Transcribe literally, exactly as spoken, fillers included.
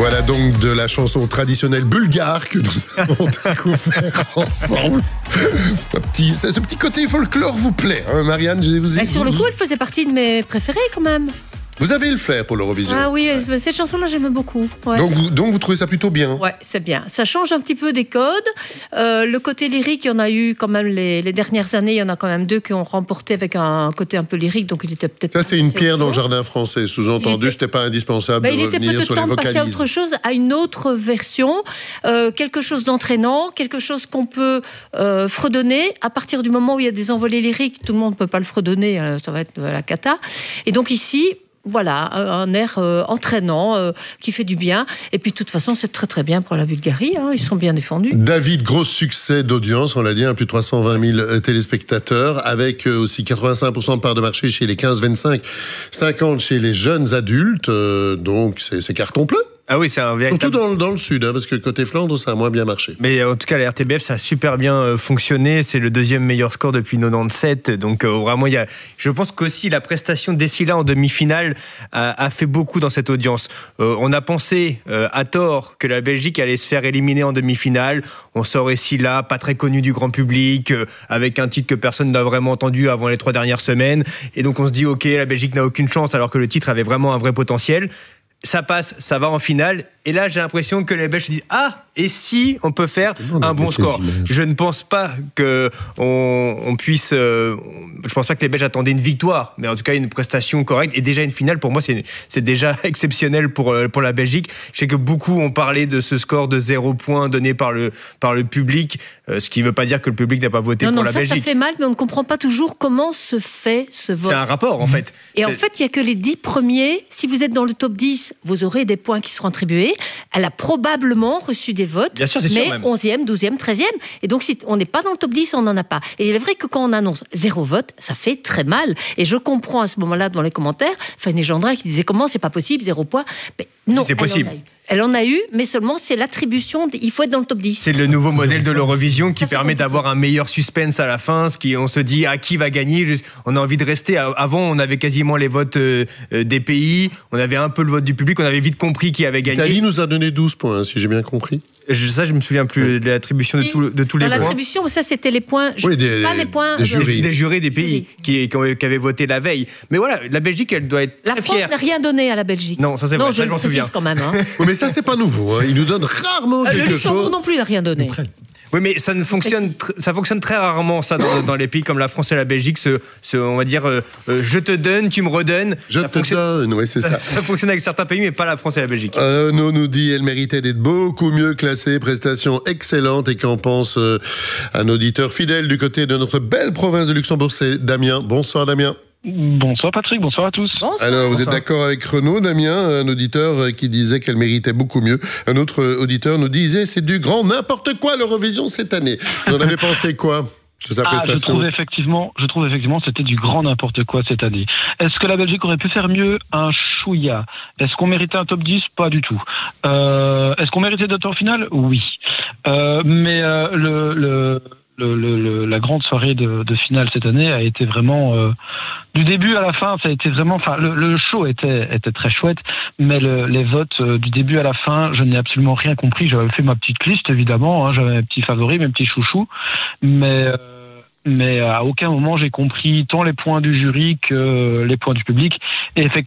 Voilà donc de la chanson traditionnelle bulgare que nous avons découvert ensemble. Un petit, ce petit côté folklore vous plaît, hein, Marianne, je vous ai... Et sur le coup, elle faisait partie de mes préférés quand même. Vous avez le flair pour l'Eurovision. Ah oui, cette chanson-là, j'aime beaucoup. Ouais. Donc, vous, donc vous trouvez ça plutôt bien? Ouais, c'est bien. Ça change un petit peu des codes. Euh, le côté lyrique, il y en a eu quand même les, les dernières années. Il y en a quand même deux qui ont remporté avec un côté un peu lyrique. Donc il était peut-être. Ça, c'est une pierre dans le jardin français. Sous-entendu, était... c'était pas indispensable bah, de revenir sur les vocalises. Il était peut-être temps de passer à autre chose, à une autre version, euh, quelque chose d'entraînant, quelque chose qu'on peut euh, fredonner. À partir du moment où il y a des envolées lyriques, tout le monde ne peut pas le fredonner. Euh, ça va être euh, la cata. Et donc ici. Voilà, un air euh, entraînant euh, qui fait du bien. Et puis, de toute façon, c'est très très bien pour la Bulgarie. Hein, ils sont bien défendus. David, gros succès d'audience, on l'a dit, hein, plus de trois cent vingt mille téléspectateurs, avec euh, aussi quatre-vingt-cinq pour cent de part de marché chez les quinze vingt-cinq, cinquante chez les jeunes adultes. Euh, donc, c'est, c'est carton plein. Ah oui, c'est un véritable... Surtout dans, dans le sud, hein, parce que côté Flandre, ça a moins bien marché. Mais en tout cas, la R T B F, ça a super bien euh, fonctionné. C'est le deuxième meilleur score depuis quatre-vingt-dix-sept. Donc euh, vraiment, il y a... je pense qu'aussi la prestation d'Essila en demi-finale a, a fait beaucoup dans cette audience. Euh, on a pensé euh, à tort que la Belgique allait se faire éliminer en demi-finale. On sort Essila, pas très connu du grand public, euh, avec un titre que personne n'a vraiment entendu avant les trois dernières semaines. Et donc on se dit, ok, la Belgique n'a aucune chance, alors que le titre avait vraiment un vrai potentiel. Ça passe, ça va en finale. Et là, j'ai l'impression que les Belges se disent « Ah, et si on peut faire un bon score ?» Je ne pense pas qu'on on puisse... Euh, je pense pas que les Belges attendaient une victoire, mais en tout cas une prestation correcte. Et déjà une finale, pour moi, c'est, c'est déjà exceptionnel pour, pour la Belgique. Je sais que beaucoup ont parlé de ce score de zéro point donné par le, par le public, euh, ce qui ne veut pas dire que le public n'a pas voté non, pour non, la ça, Belgique. Ça fait mal, mais on ne comprend pas toujours comment se fait ce vote. C'est un rapport, en fait. Et en fait, il n'y a que les dix premiers. Si vous êtes dans le top dix, vous aurez des points qui seront attribués. Elle a probablement reçu des votes, bien sûr, c'est mais sûr même. onzième, douzième, treizième. Et donc, si on n'est pas dans le top dix, on n'en a pas. Et il est vrai que quand on annonce zéro vote, ça fait très mal. Et je comprends à ce moment-là, dans les commentaires, Fanny Gendrin qui disait comment c'est pas possible, zéro point. Mais non, c'est possible. Elle en a eu, mais seulement c'est l'attribution. De, il faut être dans le top dix. C'est le nouveau modèle de l'Eurovision qui ça, permet d'avoir un meilleur suspense à la fin. Ce qui, on se dit à qui va gagner. On a envie de rester. Avant, on avait quasiment les votes euh, des pays. On avait un peu le vote du public. On avait vite compris qui avait gagné. L'Italie nous a donné douze points, si j'ai bien compris. Je, ça, je me souviens plus de l'attribution de, tout, de tous les dans points. L'attribution, ça, c'était les points. Oui, des, pas les points des jurys. Des jurés des pays qui, qui, qui avaient voté la veille. Mais voilà, la Belgique, elle doit être la très France fière. n'a rien donné à la Belgique. Non, ça c'est vrai. Non, ça, je, je m'en souviens. Quand même. Hein. Oui, mais ça, c'est pas nouveau. Hein. Il nous donne rarement quelque chose. Le Luxembourg non plus n'a rien donné. Oui, mais ça ne fonctionne, tr- ça fonctionne très rarement ça dans, dans les pays comme la France et la Belgique. Ce, ce on va dire, euh, euh, je te donne, tu me redonnes. Je ça te donne, oui, c'est ça. ça. Ça fonctionne avec certains pays, mais pas la France et la Belgique. Euh, nous nous dit, elle méritait d'être beaucoup mieux classée, prestation excellente, et qu'en pense euh, un auditeur fidèle du côté de notre belle province de Luxembourg, c'est Damien. Bonsoir Damien. Bonsoir Patrick, bonsoir à tous. Bonsoir. Alors, vous bonsoir. êtes d'accord avec Renaud, Damien, un auditeur qui disait qu'elle méritait beaucoup mieux. Un autre auditeur nous disait c'est du grand n'importe quoi l'Eurovision cette année. Vous en avez pensé quoi de sa ah, prestation? je trouve effectivement, je trouve effectivement c'était du grand n'importe quoi cette année. Est-ce que la Belgique aurait pu faire mieux? Un chouïa. Est-ce qu'on méritait un top dix? Pas du tout. Euh, est-ce qu'on méritait d'être en finale? Oui. Euh, mais euh, le... le Le, le, le, la grande soirée de, de finale cette année a été vraiment euh, du début à la fin. Ça a été vraiment, enfin, le, le show était, était très chouette, mais le, les votes euh, du début à la fin, je n'ai absolument rien compris. J'avais fait ma petite liste évidemment, hein, j'avais mes petits favoris, mes petits chouchous, mais euh, mais à aucun moment j'ai compris tant les points du jury que les points du public. Et effectivement,